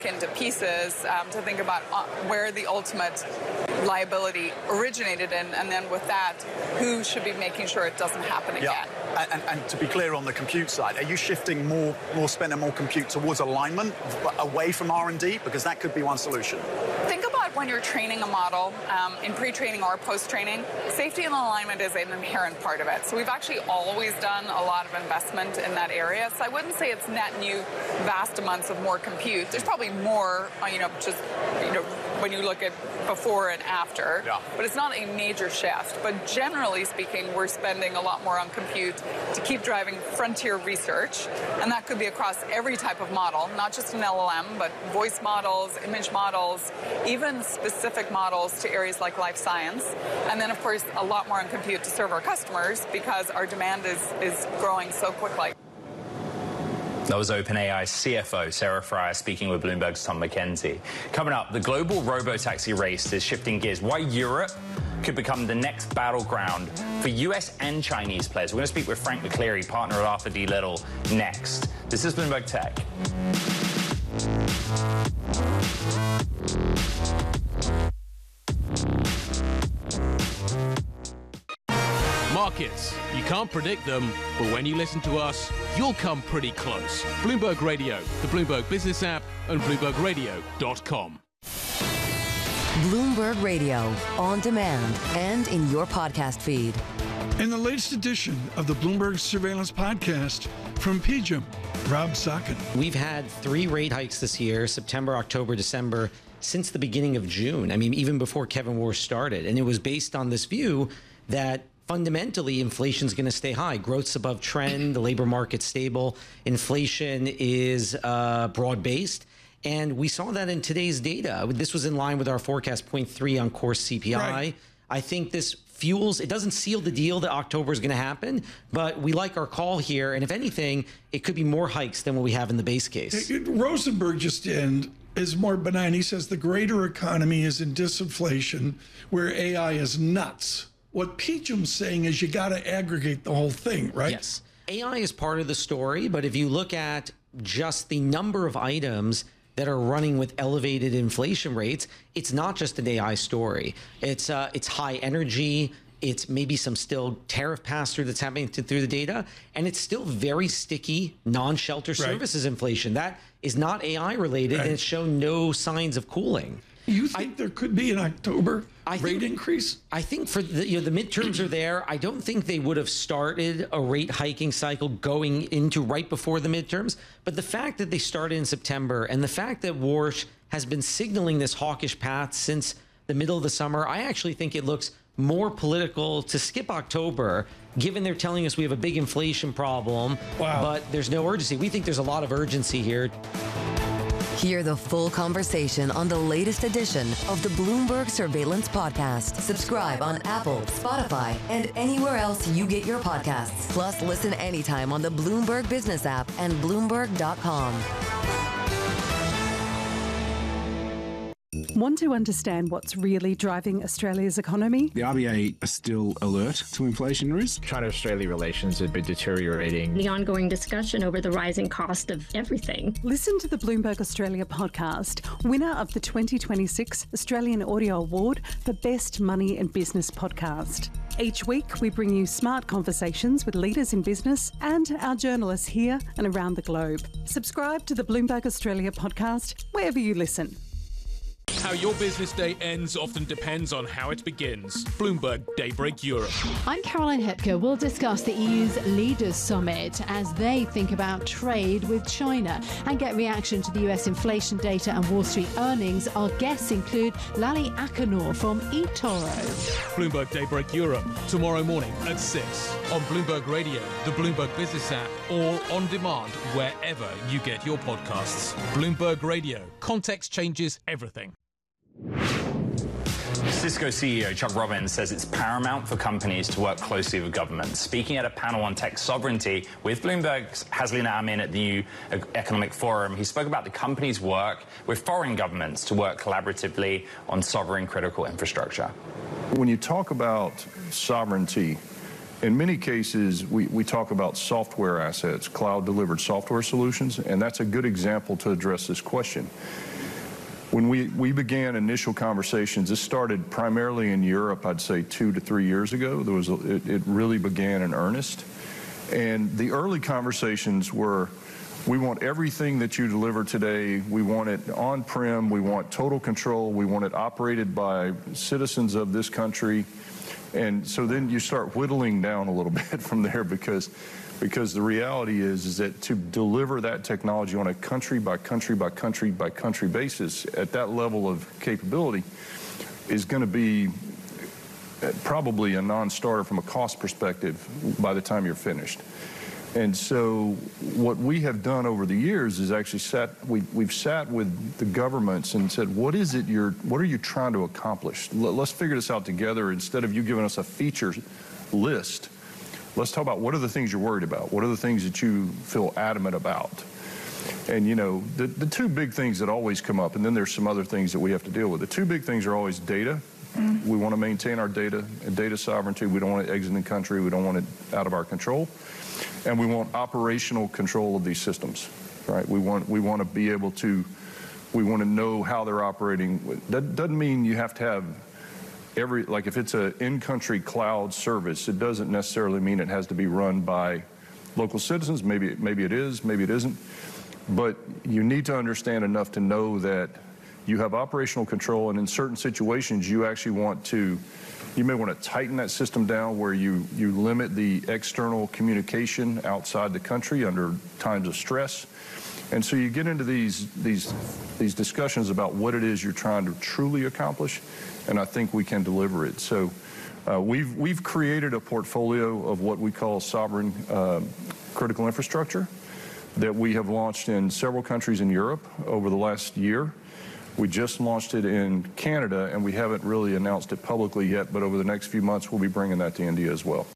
into pieces to think about where the ultimate liability originated in, and then with that, who should be making sure it doesn't happen again. And to be clear on the compute side, are you shifting more spend and more compute towards alignment, away from R&D? Because that could be one solution. Think about when you're training a model, in pre-training or post-training, safety and alignment is an inherent part of it. So we've actually always done a lot of investment in that area. So I wouldn't say it's net new, vast amounts of more compute. There's probably more, when you look at before and after, but it's not a major shift. But generally speaking, we're spending a lot more on compute to keep driving frontier research, and that could be across every type of model, not just an LLM, but voice models, image models, even specific models to areas like life science, and then of course a lot more on compute to serve our customers because our demand is growing so quickly. That was OpenAI's CFO, Sarah Friar, speaking with Bloomberg's Tom McKenzie. Coming up, the global robotaxi race is shifting gears. Why Europe could become the next battleground for US and Chinese players. We're going to speak with Frank McCleary, partner at Arthur D. Little, next. This is Bloomberg Tech. Markets. You can't predict them, but when you listen to us, you'll come pretty close. Bloomberg Radio, the Bloomberg Business app, and BloombergRadio.com. Bloomberg Radio, on demand and in your podcast feed. In the latest edition of the Bloomberg Surveillance Podcast from PGIM, Rob Sockin. We've had 3 rate hikes this year, September, October, December, since the beginning of June. I mean, even before Kevin Warsh started. And it was based on this view that fundamentally, inflation's going to stay high. Growth's above trend. The labor market's stable. Inflation is broad-based. And we saw that in today's data. This was in line with our forecast, 0.3 on core CPI. Right. I think this fuels, it doesn't seal the deal that October is going to happen, but we like our call here. And if anything, it could be more hikes than what we have in the base case. Rosenberg just is more benign. He says the greater economy is in disinflation, where AI is nuts. What PGIM's saying is you got to aggregate the whole thing, right? Yes. AI is part of the story, but if you look at just the number of items that are running with elevated inflation rates, it's not just an AI story. It's high energy. It's maybe some still tariff pass-through that's happening through the data, and it's still very sticky non-shelter services inflation. That is not AI related, and it's shown no signs of cooling. You think there could be an October rate increase? I think for the midterms are there. I don't think they would have started a rate hiking cycle going into right before the midterms. But the fact that they started in September and the fact that Warsh has been signaling this hawkish path since the middle of the summer, I actually think it looks more political to skip October, given they're telling us we have a big inflation problem, but there's no urgency. We think there's a lot of urgency here. Hear the full conversation on the latest edition of the Bloomberg Surveillance Podcast. Subscribe on Apple, Spotify, and anywhere else you get your podcasts. Plus, listen anytime on the Bloomberg Business app and Bloomberg.com. Want to understand what's really driving Australia's economy? The RBA are still alert to inflation risk. China-Australia relations have been deteriorating. The ongoing discussion over the rising cost of everything. Listen to the Bloomberg Australia podcast, winner of the 2026 Australian Audio Award for Best Money and Business Podcast. Each week, we bring you smart conversations with leaders in business and our journalists here and around the globe. Subscribe to the Bloomberg Australia podcast wherever you listen. How your business day ends often depends on how it begins. Bloomberg Daybreak Europe. I'm Caroline Hepker. We'll discuss the EU's Leaders Summit as they think about trade with China and get reaction to the US inflation data and Wall Street earnings. Our guests include Lally Akinor from eToro. Bloomberg Daybreak Europe, tomorrow morning at 6 on Bloomberg Radio, the Bloomberg Business app, or on demand wherever you get your podcasts. Bloomberg Radio. Context changes everything. Cisco CEO Chuck Robbins says it's paramount for companies to work closely with governments. Speaking at a panel on tech sovereignty with Bloomberg's Haslina Amin at the New Economic Forum, he spoke about the company's work with foreign governments to work collaboratively on sovereign critical infrastructure. When you talk about sovereignty, In many cases, we talk about software assets, cloud-delivered software solutions, and that's a good example to address this question. When we began initial conversations, this started primarily in Europe, I'd say 2 to 3 years ago. It really began in earnest. And the early conversations were, we want everything that you deliver today. We want it on-prem. We want total control. We want it operated by citizens of this country. And so then you start whittling down a little bit from there because the reality is that to deliver that technology on a country by country by country by country basis at that level of capability is going to be probably a non-starter from a cost perspective by the time you're finished. And so what we have done over the years is actually we've sat with the governments and said, what are you trying to accomplish? Let's figure this out together. Instead of you giving us a feature list, let's talk about what are the things you're worried about? What are the things that you feel adamant about? And, you know, the two big things that always come up, and then there's some other things that we have to deal with. The two big things are always data. We want to maintain our data and data sovereignty. We don't want it exiting the country. We don't want it out of our control. And we want operational control of these systems, right? We want to be able to, we want to know how they're operating. That doesn't mean you have to have like if it's an in-country cloud service, it doesn't necessarily mean it has to be run by local citizens. Maybe it is, maybe it isn't. But you need to understand enough to know that you have operational control, and in certain situations you actually you may want to tighten that system down where you limit the external communication outside the country under times of stress. And so you get into these discussions about what it is you're trying to truly accomplish, and I think we can deliver it. So we've created a portfolio of what we call sovereign critical infrastructure that we have launched in several countries in Europe over the last year. We just launched it in Canada, and we haven't really announced it publicly yet, but over the next few months, we'll be bringing that to India as well.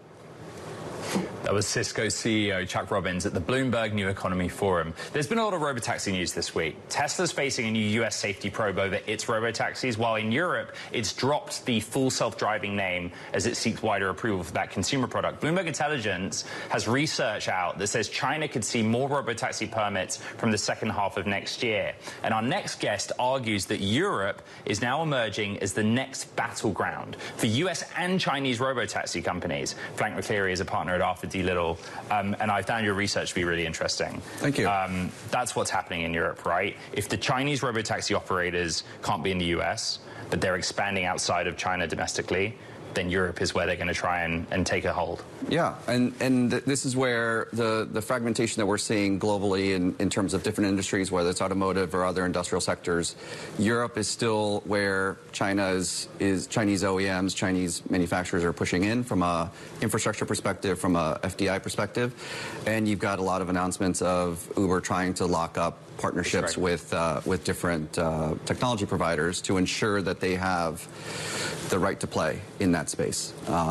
That was Cisco CEO Chuck Robbins at the Bloomberg New Economy Forum. There's been a lot of robotaxi news this week. Tesla's facing a new US safety probe over its robotaxis, while in Europe, it's dropped the full self-driving name as it seeks wider approval for that consumer product. Bloomberg Intelligence has research out that says China could see more robotaxi permits from the second half of next year. And our next guest argues that Europe is now emerging as the next battleground for US and Chinese robotaxi companies. Frank McCleary is a partner at Arthur D. Little, and I found your research to be really interesting. Thank you. That's what's happening in Europe, right? If the Chinese robotaxi operators can't be in the US, but they're expanding outside of China domestically, then Europe is where they're going to try and take a hold. Yeah, and this is where the fragmentation that we're seeing globally in terms of different industries, whether it's automotive or other industrial sectors, Europe is still where Chinese OEMs, Chinese manufacturers are pushing in from a infrastructure perspective, from a FDI perspective, and you've got a lot of announcements of Uber trying to lock up partnerships with different technology providers to ensure that they have the right to play in that space.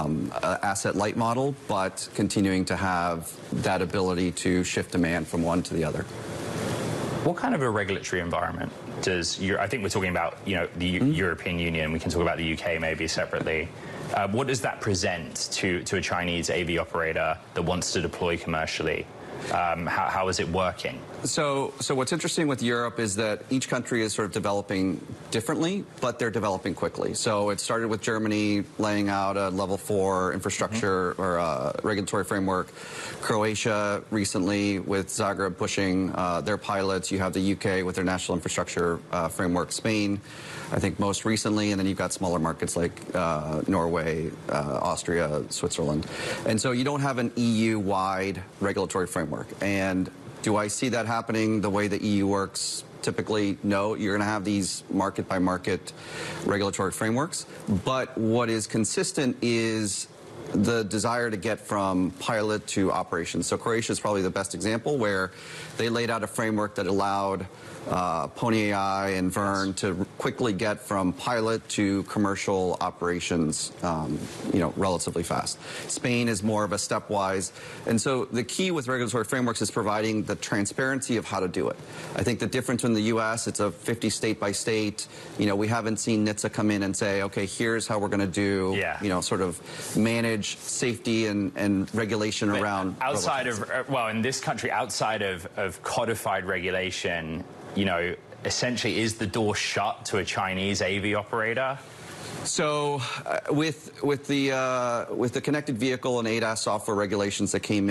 Asset light model, but continuing to have that ability to shift demand from one to the other. What kind of a regulatory environment does I think we're talking about, the European Union, we can talk about the UK maybe separately. What does that present to a Chinese AV operator that wants to deploy commercially? How is it working? So what's interesting with Europe is that each country is sort of developing differently, but they're developing quickly. So it started with Germany laying out a level 4 infrastructure or a regulatory framework. Croatia recently with Zagreb pushing their pilots. You have the UK with their national infrastructure framework. Spain, I think most recently, and then you've got smaller markets like Norway, Austria, Switzerland. And so you don't have an EU-wide regulatory framework. And do I see that happening the way the EU works? Typically, no. You're going to have these market-by-market regulatory frameworks. But what is consistent is the desire to get from pilot to operations. So Croatia is probably the best example, where they laid out a framework that allowed Pony AI and Vern to quickly get from pilot to commercial operations, relatively fast. Spain is more of a stepwise. And so the key with regulatory frameworks is providing the transparency of how to do it. I think the difference in the U.S., it's a 50 state by state. We haven't seen NHTSA come in and say, okay, here's how we're going to do, sort of manage manage safety and regulation around outside of, well, in this country, outside of codified regulation, you know, essentially is the door shut to a Chinese AV operator? So with the connected vehicle and ADAS software regulations that came